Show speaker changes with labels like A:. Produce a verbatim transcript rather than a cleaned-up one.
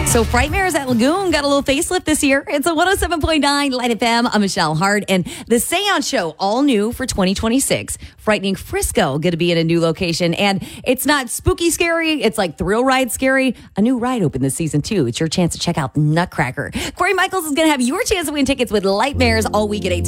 A: So Frightmares at Lagoon got a little facelift this year. It's a one oh seven point nine Light F M. I'm Michelle Hart, and the Seance Show, all new for twenty twenty-six. Frightening Frisco, going to be in a new location, and it's not spooky scary. It's like thrill ride scary. A new ride opened this season too. It's your chance to check out Nutcracker. Corey Michaels is going to have your chance to win tickets with Lightmares all week at eight ten.